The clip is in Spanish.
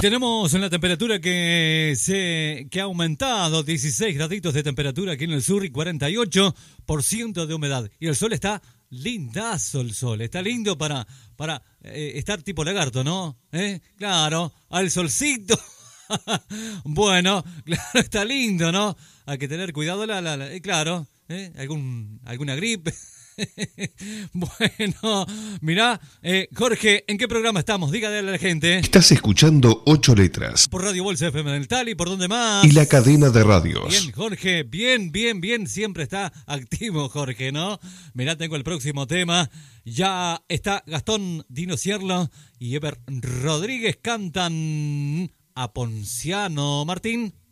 tenemos una temperatura que ha aumentado, 16 graditos de temperatura aquí en el sur y 48% de humedad. Y el sol está lindazo, el sol. Está lindo para estar tipo lagarto, ¿no? Claro, al solcito. Bueno, claro, está lindo, ¿no? Hay que tener cuidado, claro, alguna gripe. Bueno, mirá, Jorge, ¿en qué programa estamos? Dígale a la gente. Estás escuchando 8 letras. Por Radio Bolsa FM del Tali, ¿por dónde más? Y la cadena de radios. Bien, Jorge, bien, siempre está activo, Jorge, ¿no? Mirá, tengo el próximo tema. Ya está Gastón Dino Cierlo y Ever Rodríguez cantan a Ponciano. Martín.